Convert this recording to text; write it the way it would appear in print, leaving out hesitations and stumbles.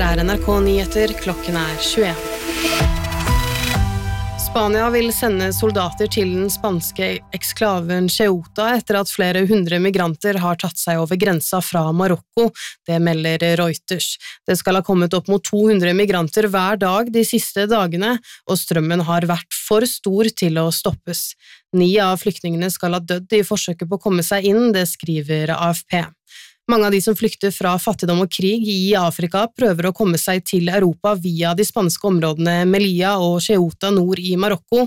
NRK Nyheter, klokken 21. Spania vil sende soldater til den spanske eksklaven Ceuta etter at flere 100 migranter har tatt seg over grensa fra Marokko, det melder Reuters. Det skal ha kommet opp mot 200 migranter hver dag de siste dagene, og strømmen har vært for stor til å stoppes. 9 av flyktningene skal ha dødd i forsøket på å komme seg inn, det skriver AFP. Mange av de som flykter fra fattigdom og krig i Afrika prøver å komme seg til Europa via de spanske områdene Melilla og Ceuta nord i Marokko,